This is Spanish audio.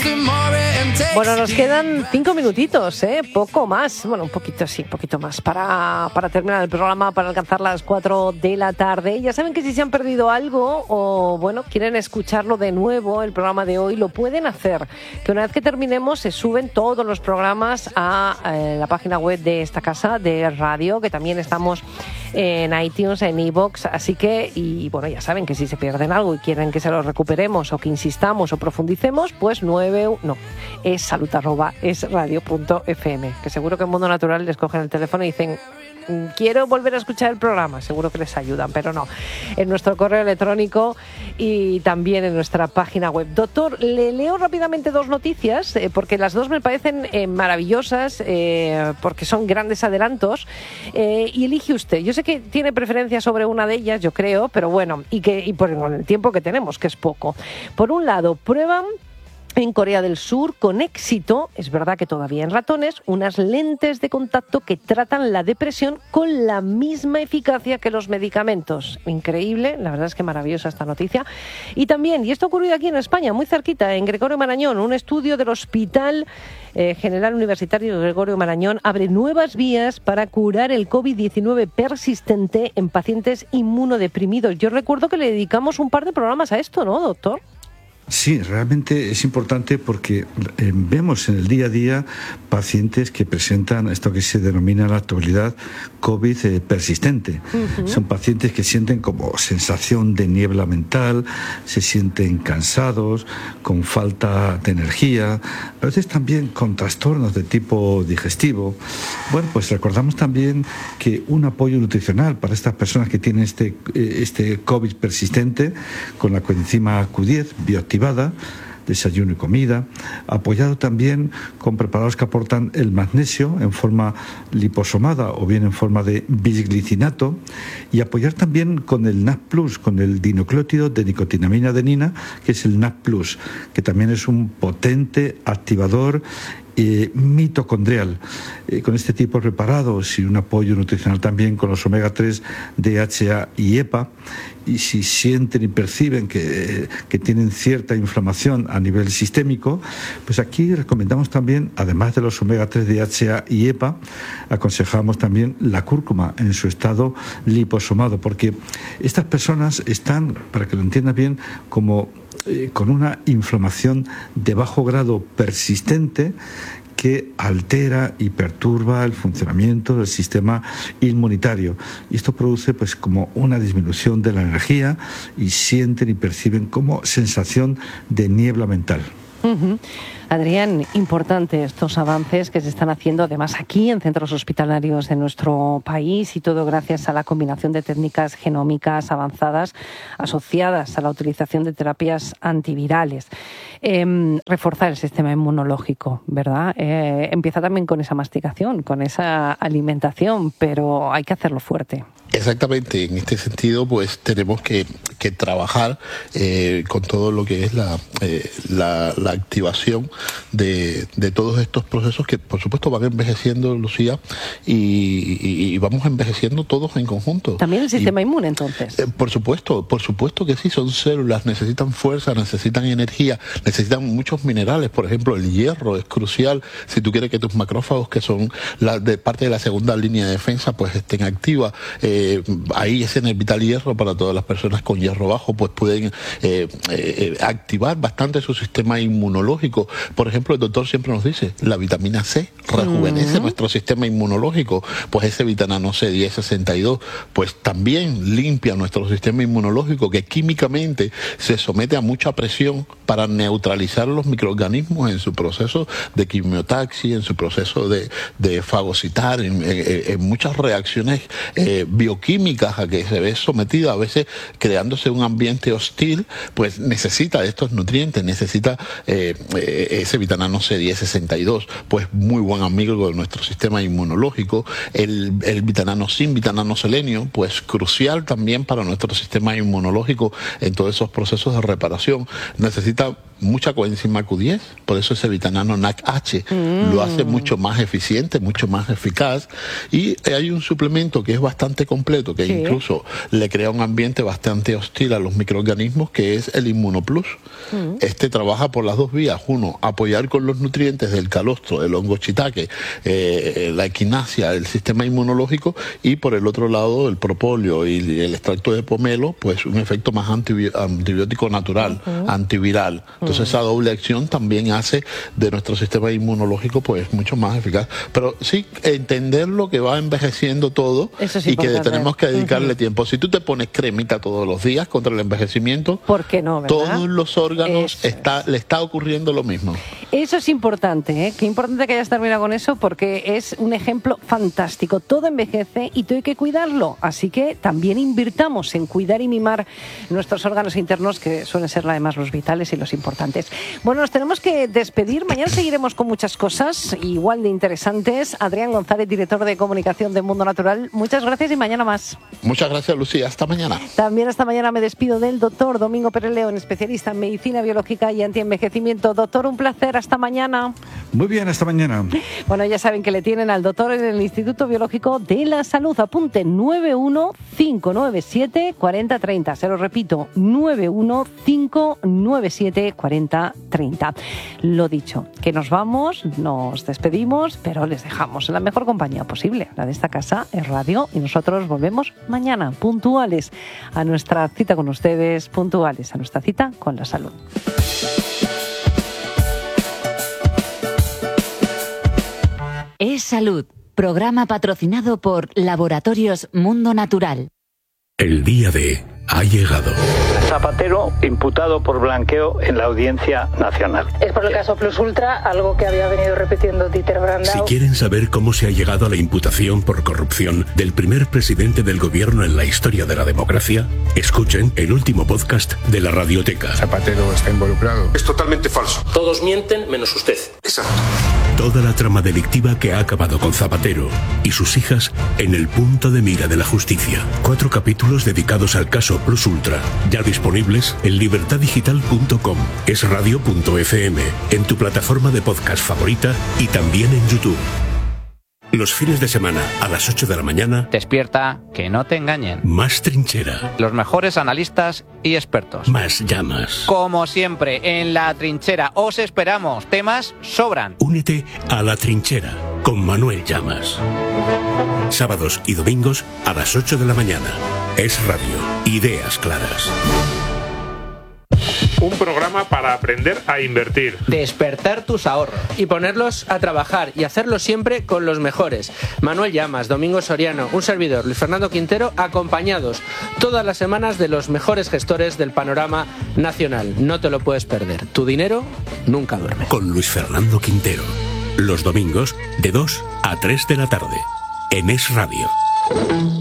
Bueno, nos quedan 5 minutitos, poco más, bueno, un poquito más para terminar el programa, para alcanzar las 4 de la tarde. Ya saben que si se han perdido algo o, bueno, quieren escucharlo de nuevo, el programa de hoy, lo pueden hacer. Que una vez que terminemos se suben todos los programas a la página web de esta casa de radio, que también estamos en iTunes, en iVoox, así que, y bueno, ya saben que si se pierden algo y quieren que se lo recuperemos o que insistamos o profundicemos, pues es salud@esradio.fm, que seguro que en Mundo Natural les cogen el teléfono y dicen: quiero volver a escuchar el programa, seguro que les ayudan, pero no, en nuestro correo electrónico y también en nuestra página web. Doctor, le leo rápidamente 2 noticias, porque las 2 me parecen maravillosas, porque son grandes adelantos, y elige usted. Yo sé que tiene preferencia sobre una de ellas, yo creo, pero bueno, y por el tiempo que tenemos, que es poco. Por un lado, prueban en Corea del Sur, con éxito, es verdad que todavía en ratones, unas lentes de contacto que tratan la depresión con la misma eficacia que los medicamentos. Increíble, la verdad es que maravillosa esta noticia. Y también, y esto ha ocurrido aquí en España, muy cerquita, en Gregorio Marañón, un estudio del Hospital General Universitario de Gregorio Marañón abre nuevas vías para curar el COVID-19 persistente en pacientes inmunodeprimidos. Yo recuerdo que le dedicamos un par de programas a esto, ¿no, doctor? Sí, realmente es importante porque vemos en el día a día pacientes que presentan esto que se denomina en la actualidad COVID persistente. Uh-huh. Son pacientes que sienten como sensación de niebla mental, se sienten cansados, con falta de energía, a veces también con trastornos de tipo digestivo. Bueno, pues recordamos también que un apoyo nutricional para estas personas que tienen este COVID persistente con la coenzima Q10 bioactivada, desayuno y comida, apoyado también con preparados que aportan el magnesio en forma liposomada o bien en forma de bisglicinato, y apoyar también con el NAD+, con el dinucleótido de nicotinamina adenina, que es el NAD+, que también es un potente activador mitocondrial. Con este tipo de preparados y un apoyo nutricional también con los omega 3, DHA y EPA, y si sienten y perciben que tienen cierta inflamación a nivel sistémico, pues aquí recomendamos también, además de los omega 3, DHA y EPA, aconsejamos también la cúrcuma en su estado liposomado, porque estas personas están, para que lo entiendan bien, como con una inflamación de bajo grado persistente que altera y perturba el funcionamiento del sistema inmunitario. Y esto produce pues como una disminución de la energía y sienten y perciben como sensación de niebla mental. Uh-huh. Adrián, importante estos avances que se están haciendo además aquí en centros hospitalarios de nuestro país, y todo gracias a la combinación de técnicas genómicas avanzadas asociadas a la utilización de terapias antivirales. Reforzar el sistema inmunológico, ¿verdad? Empieza también con esa masticación, con esa alimentación, pero hay que hacerlo fuerte. Exactamente, en este sentido pues tenemos que trabajar con todo lo que es la activación de todos estos procesos que por supuesto van envejeciendo, Lucía, y vamos envejeciendo todos en conjunto. También el sistema inmune, entonces. Por supuesto que sí, son células, necesitan fuerza, necesitan energía, necesitan muchos minerales. Por ejemplo, el hierro es crucial si tú quieres que tus macrófagos, que son de parte de la segunda línea de defensa, pues estén activas. Ahí es en el vital hierro para todas las personas con hierro bajo, pues pueden activar bastante su sistema inmunológico. Por ejemplo, el doctor siempre nos dice, la vitamina C rejuvenece nuestro sistema inmunológico, pues ese vitamina C 1062 pues también limpia nuestro sistema inmunológico, que químicamente se somete a mucha presión para neutralizar los microorganismos en su proceso de quimiotaxis, en su proceso de fagocitar, en muchas reacciones bioquímicas a que se ve sometida, a veces creándose un ambiente hostil, pues necesita de estos nutrientes, necesita ese vitamina C 1062, pues muy buen amigo de nuestro sistema inmunológico. El vitamina zinc, vitamina selenio, pues crucial también para nuestro sistema inmunológico en todos esos procesos de reparación. Necesita mucha coenzima Q10, por eso ese vitamina NAC-H lo hace mucho más eficiente, mucho más eficaz. Y hay un suplemento que es bastante completo, completo, que incluso le crea un ambiente bastante hostil a los microorganismos, que es el Inmunoplus. Este trabaja por las dos vías. Uno, apoyar con los nutrientes del calostro, el hongo shiitake, la equinacia, el sistema inmunológico, y por el otro lado el propóleo y el extracto de pomelo, pues un efecto más antibiótico natural, antiviral. Entonces esa doble acción también hace de nuestro sistema inmunológico pues mucho más eficaz. Pero sí, entender lo que va envejeciendo todo y que tenemos que dedicarle tiempo. Si tú te pones cremita todos los días contra el envejecimiento, ¿por qué no, verdad? Todos los órganos le está ocurriendo lo mismo. Eso es importante, ¿eh? Qué importante que hayas terminado con eso, porque es un ejemplo fantástico. Todo envejece y todo hay que cuidarlo. Así que también invirtamos en cuidar y mimar nuestros órganos internos, que suelen ser además los vitales y los importantes. Bueno, nos tenemos que despedir. Mañana seguiremos con muchas cosas igual de interesantes. Adrián González, director de comunicación de Mundo Natural, muchas gracias y mañana más. Muchas gracias, Lucía. Hasta mañana. También hasta mañana me despido del doctor Domingo Pérez León, especialista en medicina biológica y antienvejecimiento. Doctor, un placer. Hasta mañana. Muy bien, hasta mañana. Bueno, ya saben que le tienen al doctor en el Instituto Biológico de la Salud. Apunte 915974030. Se lo repito, 915974030. Lo dicho, que nos vamos, nos despedimos, pero les dejamos en la mejor compañía posible. La de esta casa es radio y nosotros volvemos mañana, puntuales a nuestra cita con ustedes, puntuales a nuestra cita con la salud. Es Salud, programa patrocinado por Laboratorios Mundo Natural. El día D ha llegado. Zapatero imputado por blanqueo en la Audiencia Nacional. Es por el caso Plus Ultra, algo que había venido repitiendo Dieter Brandau. Si quieren saber cómo se ha llegado a la imputación por corrupción del primer presidente del gobierno en la historia de la democracia, escuchen el último podcast de la Radioteca. Zapatero está involucrado. Es totalmente falso. Todos mienten menos usted. Exacto. Toda la trama delictiva que ha acabado con Zapatero y sus hijas en el punto de mira de la justicia. 4 capítulos dedicados al caso Plus Ultra, ya disponibles en libertadigital.com, esradio.fm, en tu plataforma de podcast favorita y también en YouTube. Los fines de semana, a las 8 de la mañana... Despierta, que no te engañen. Más trinchera. Los mejores analistas y expertos. Más llamas. Como siempre, en La Trinchera. Os esperamos. Temas sobran. Únete a La Trinchera con Manuel Llamas. Sábados y domingos a las 8 de la mañana. Es Radio. Ideas claras. Un programa para aprender a invertir. Despertar tus ahorros y ponerlos a trabajar y hacerlo siempre con los mejores. Manuel Llamas, Domingo Soriano, un servidor, Luis Fernando Quintero, acompañados todas las semanas de los mejores gestores del panorama nacional. No te lo puedes perder. Tu dinero nunca duerme. Con Luis Fernando Quintero. Los domingos de 2 a 3 de la tarde. En Es Radio.